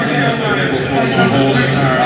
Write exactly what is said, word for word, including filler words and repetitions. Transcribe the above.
sing up in there before my whole entire